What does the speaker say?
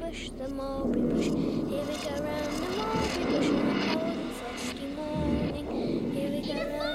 bush, the mulberry bush. Here we go round the mulberry bush on a cold and frosty morning. Here we go round